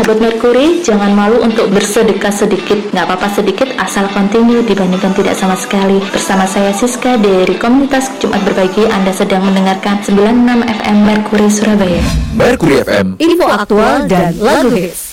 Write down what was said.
Sahabat Merkuri, jangan malu untuk bersedekah sedikit. Nggak apa-apa sedikit, asal continue dibandingkan tidak sama sekali. Bersama saya Siska dari komunitas Jumat Berbagi, Anda sedang mendengarkan 96 FM Merkuri Surabaya. Merkuri FM, info aktual dan lagu hits.